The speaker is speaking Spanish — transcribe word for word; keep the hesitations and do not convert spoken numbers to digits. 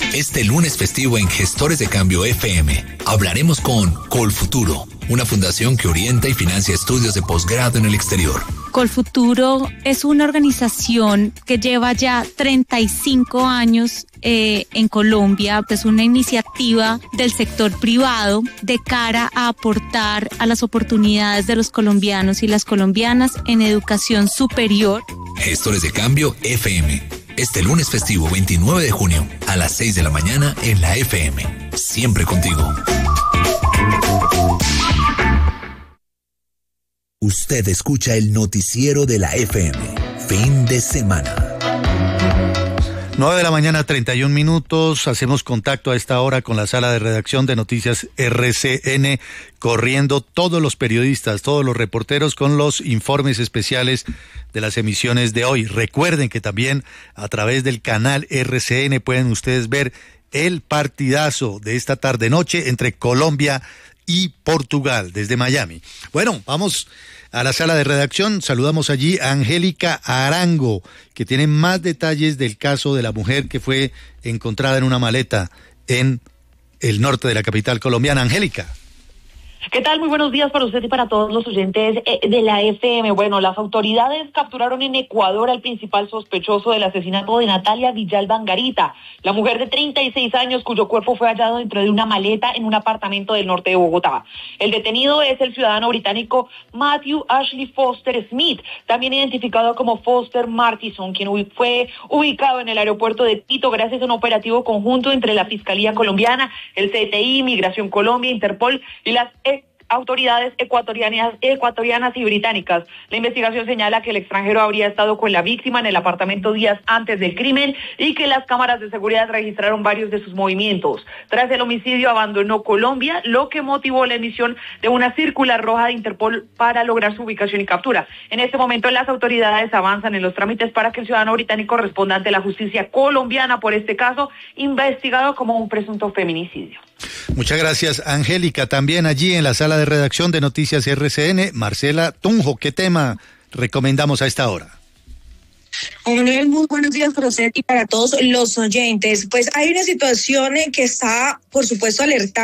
Este lunes festivo en Gestores de Cambio F M hablaremos con Colfuturo, una fundación que orienta y financia estudios de posgrado en el exterior. Colfuturo es una organización que lleva ya treinta y cinco años eh, en Colombia. Es una iniciativa del sector privado de cara a aportar a las oportunidades de los colombianos y las colombianas en educación superior. Gestores de Cambio F M. Este lunes festivo veintinueve de junio a las seis de la mañana en la F M. Siempre contigo. Usted escucha el noticiero de la F M. Fin de semana. nueve de la mañana, treinta y un minutos. Hacemos contacto a esta hora con la sala de redacción de Noticias R C N, corriendo todos los periodistas, todos los reporteros con los informes especiales de las emisiones de hoy. Recuerden que también a través del canal R C N pueden ustedes ver el partidazo de esta tarde-noche entre Colombia y Portugal desde Miami. Bueno, vamos a la sala de redacción. Saludamos allí a Angélica Arango, que tiene más detalles del caso de la mujer que fue encontrada en una maleta en el norte de la capital colombiana. Angélica. ¿Qué tal? Muy buenos días para usted y para todos los oyentes de la F M. Bueno, las autoridades capturaron en Ecuador al principal sospechoso del asesinato de Natalia Villalba Angarita, la mujer de treinta y seis años cuyo cuerpo fue hallado dentro de una maleta en un apartamento del norte de Bogotá. El detenido es el ciudadano británico Matthew Ashley Foster Smith, también identificado como Foster Martison, quien fue ubicado en el aeropuerto de Quito gracias a un operativo conjunto entre la Fiscalía Colombiana, el C T I, Migración Colombia, Interpol y las autoridades ecuatorianas, ecuatorianas y británicas. La investigación señala que el extranjero habría estado con la víctima en el apartamento días antes del crimen y que las cámaras de seguridad registraron varios de sus movimientos. Tras el homicidio abandonó Colombia, lo que motivó la emisión de una circular roja de Interpol para lograr su ubicación y captura. En este momento las autoridades avanzan en los trámites para que el ciudadano británico responda ante la justicia colombiana por este caso, investigado como un presunto feminicidio. Muchas gracias, Angélica. También allí en la sala de redacción de Noticias R C N, Marcela Tunjo. ¿Qué tema recomendamos a esta hora? Hola, muy buenos días para usted y para todos los oyentes. Pues hay una situación que está, por supuesto, alertando